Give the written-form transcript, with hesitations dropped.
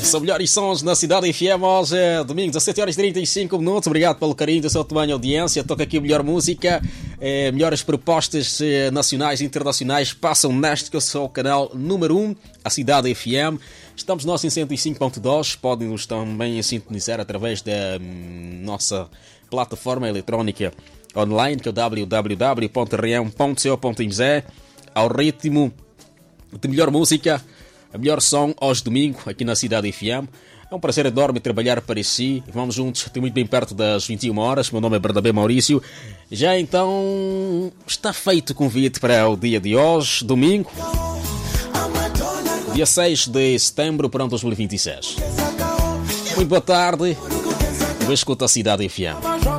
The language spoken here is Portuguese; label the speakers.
Speaker 1: São melhores sons na Cidade FM hoje, domingo, 17h35. Obrigado pelo carinho da sua tamanha audiência. Toca aqui a melhor música, melhores propostas nacionais e internacionais passam neste que eu sou o canal número 1, a Cidade FM. Estamos nós em 105.2. Podem-nos também sintonizar através da nossa plataforma eletrónica online, que é o www.rem.co.mz, ao ritmo de melhor música, a melhor som hoje domingo aqui na Cidade FM. É um prazer enorme trabalhar para si. Vamos juntos, até muito bem perto das 21 horas. Meu nome é Bernabé Maurício. Já então está feito o convite para o dia de hoje, domingo, dia 6 de setembro para 2026. Muito boa tarde. Escuta a Cidade FM.